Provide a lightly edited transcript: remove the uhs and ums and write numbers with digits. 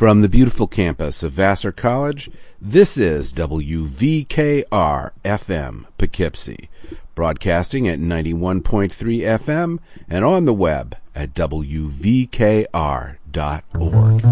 From the beautiful campus of Vassar College, this is WVKR-FM Poughkeepsie, broadcasting at 91.3 FM and on the web at WVKR.org.